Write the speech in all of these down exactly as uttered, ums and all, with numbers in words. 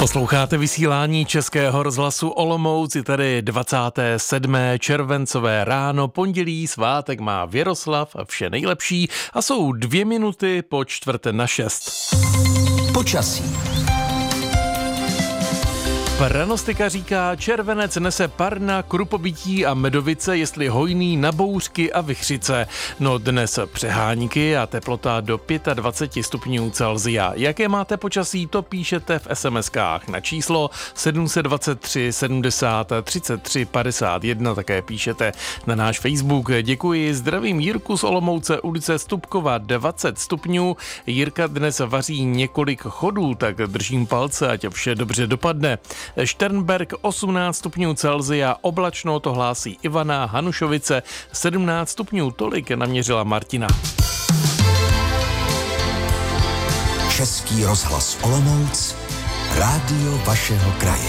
Posloucháte vysílání Českého rozhlasu Olomouc, je tady dvacátého sedmého červencové ráno, pondělí, svátek má Věroslav a vše nejlepší a jsou dvě minuty po čtvrté na šest. Počasí. Pranostika říká, červenec nese parna, krupobytí a medovice, jestli hojný na bouřky a vichřice. No dnes přehánky a teplota do dvacet pět stupňů Celsia. Jaké máte počasí, to píšete v es em eskách na číslo sedm set dvacet tři sedmdesát třicet tři padesát jedna, také píšete na náš Facebook. Děkuji, zdravím Jirku z Olomouce, ulice Stupkova dvacet stupňů. Jirka dnes vaří několik chodů, tak držím palce, ať vše dobře dopadne. Šternberg osmnáct stupňů Celsia, oblačno, to hlásí Ivana, Hanušovice sedmnáct stupňů, tolik naměřila Martina. Český rozhlas Olomouc, rádio vašeho kraje.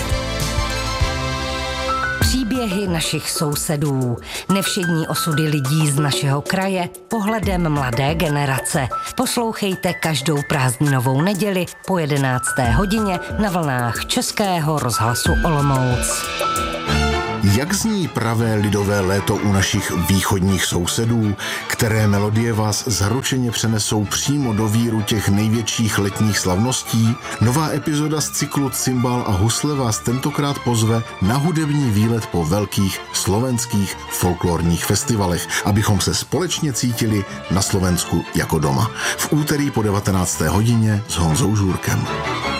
Příběhy našich sousedů, nevšední osudy lidí z našeho kraje, pohledem mladé generace. Poslouchejte každou prázdninovou neděli po jedenácté hodině na vlnách Českého rozhlasu Olomouc. Jak zní pravé lidové léto u našich východních sousedů, které melodie vás zaručeně přenesou přímo do víru těch největších letních slavností? Nová epizoda z cyklu Cimbal a husle vás tentokrát pozve na hudební výlet po velkých slovenských folklorních festivalech, abychom se společně cítili na Slovensku jako doma. V úterý po devatenácté hodině s Honzou Žůrkem.